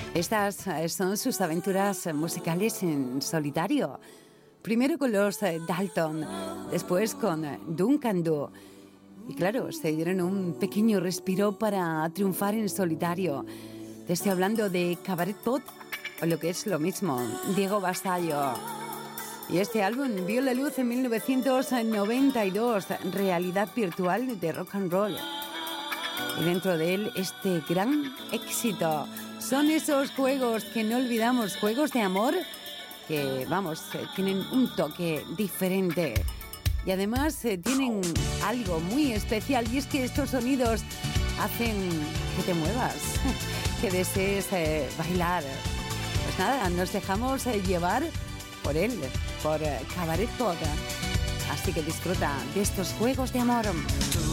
Estas son sus aventuras musicales en solitario. Primero con los Dalton, después con Duncan Du. Y claro, se dieron un pequeño respiro para triunfar en solitario. Te estoy hablando de Cabaret Pot, o lo que es lo mismo, Diego Vasallo. Y este álbum vio la luz en 1992, Realidad Virtual de Rock and Roll. Y dentro de él, este gran éxito. Son esos juegos que no olvidamos, juegos de amor que, vamos, tienen un toque diferente. Y además tienen algo muy especial, y es que estos sonidos hacen que te muevas, que desees bailar. Pues nada, nos dejamos llevar por él, por Cabaret Pod. Así que disfruta de estos juegos de amor.